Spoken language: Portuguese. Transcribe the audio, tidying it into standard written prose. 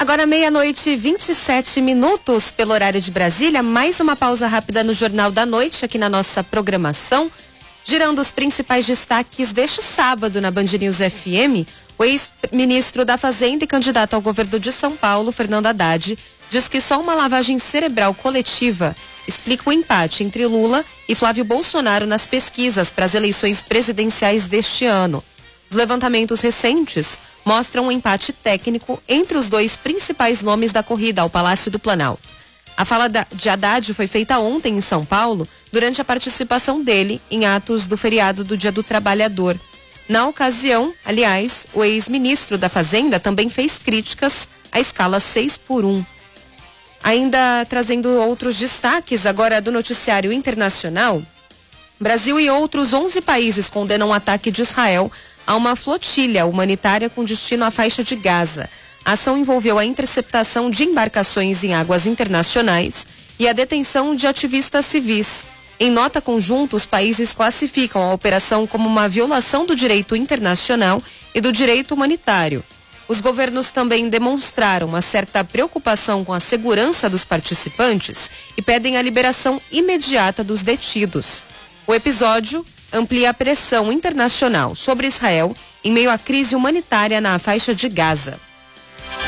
Agora 00:27 pelo horário de Brasília, mais uma pausa rápida no Jornal da Noite aqui na nossa programação. Girando os principais destaques deste sábado na Band News FM, o ex-ministro da Fazenda e candidato ao governo de São Paulo, Fernando Haddad, diz que só uma lavagem cerebral coletiva explica o empate entre Lula e Flávio Bolsonaro nas pesquisas para as eleições presidenciais deste ano. Os levantamentos recentes mostram um empate técnico entre os dois principais nomes da corrida ao Palácio do Planalto. A fala de Haddad foi feita ontem em São Paulo, durante a participação dele em atos do feriado do Dia do Trabalhador. Na ocasião, aliás, o ex-ministro da Fazenda também fez críticas à escala 6x1. Ainda trazendo outros destaques agora do noticiário internacional, Brasil e outros 11 países condenam o ataque de Israel a uma flotilha humanitária com destino à faixa de Gaza. A ação envolveu a interceptação de embarcações em águas internacionais e a detenção de ativistas civis. Em nota conjunta, os países classificam a operação como uma violação do direito internacional e do direito humanitário. Os governos também demonstraram uma certa preocupação com a segurança dos participantes e pedem a liberação imediata dos detidos. O episódio amplia a pressão internacional sobre Israel em meio à crise humanitária na faixa de Gaza.